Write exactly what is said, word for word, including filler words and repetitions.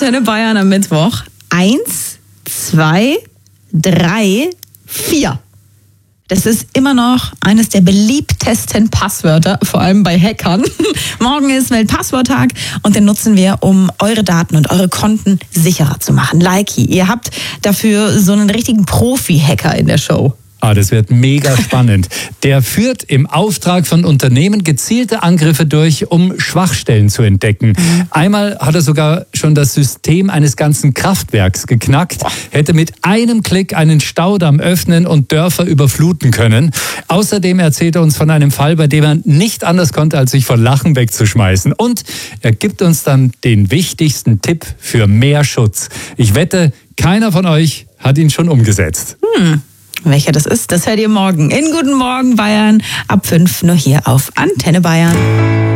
Antenne Bayern am Mittwoch. Eins, zwei, drei, vier. Das ist immer noch eines der beliebtesten Passwörter, vor allem bei Hackern. Morgen ist Weltpassworttag und den nutzen wir, um eure Daten und eure Konten sicherer zu machen. Likey, ihr habt dafür so einen richtigen Profi-Hacker in der Show. Ah, das wird mega spannend. Der führt im Auftrag von Unternehmen gezielte Angriffe durch, um Schwachstellen zu entdecken. Einmal hat er sogar schon das System eines ganzen Kraftwerks geknackt, hätte mit einem Klick einen Staudamm öffnen und Dörfer überfluten können. Außerdem erzählt er uns von einem Fall, bei dem er nicht anders konnte, als sich vor Lachen wegzuschmeißen. Und er gibt uns dann den wichtigsten Tipp für mehr Schutz. Ich wette, keiner von euch hat ihn schon umgesetzt. Hm. Welcher das ist, das hört ihr morgen in Guten Morgen Bayern ab fünf, nur hier auf Antenne Bayern.